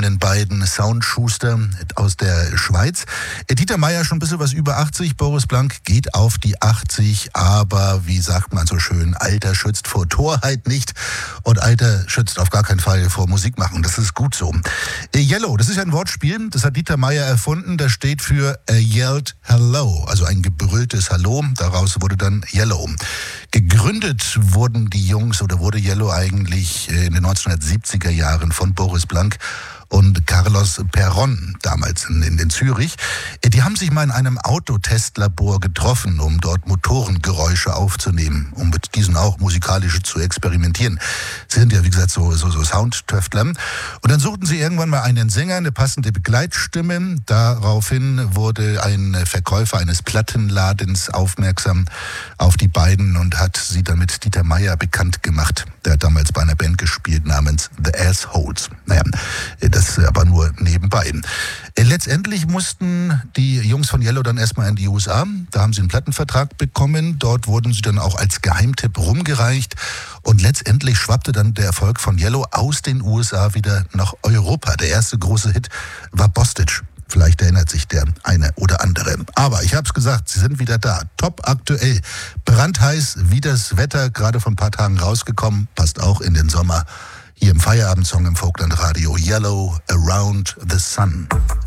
verbliebenen beiden Soundschuster aus der Schweiz. Dieter Meier schon ein bisschen was über 80, Boris Blank geht auf die 80, aber wie sagt man so schön, Alter schützt vor Torheit nicht und Alter schützt auf gar keinen Fall vor Musik machen. Das ist gut so. Yellow, das ist ja ein Wortspiel, das hat Dieter Meier erfunden, das steht für a yelled hello, also ein gebrülltes Hallo, daraus wurde dann Yellow. Gegründet wurden die Jungs oder wurde Yellow eigentlich in den 1970er Jahren von Boris Blank und Carlos Perron, damals in Zürich. Die haben sich mal in einem Autotestlabor getroffen, um dort Motorengeräusche aufzunehmen, um mit diesen auch musikalisch zu experimentieren. Sie sind ja, wie gesagt, so Soundtüftler. Und dann suchten sie irgendwann mal einen Sänger, eine passende Begleitstimme. Daraufhin wurde ein Verkäufer eines Plattenladens aufmerksam auf die beiden und hat sie dann mit Dieter Meier bekannt gemacht. Der hat damals bei einer Band gespielt namens The Assholes. Naja, das aber nur nebenbei. Letztendlich mussten die Jungs von Yellow dann erstmal in die USA. Da haben sie einen Plattenvertrag bekommen. Dort wurden sie dann auch als Geheimtipp rumgereicht. Und letztendlich schwappte dann der Erfolg von Yellow aus den USA wieder nach Europa. Der erste große Hit war Bostitch. Vielleicht erinnert sich der eine oder andere. Aber ich habe es gesagt, sie sind wieder da. Top aktuell. Brandheiß wie das Wetter, gerade vor ein paar Tagen rausgekommen. Passt auch in den Sommer. Hier im Feierabendsong im Vogtland Radio. Yellow Around the Sun.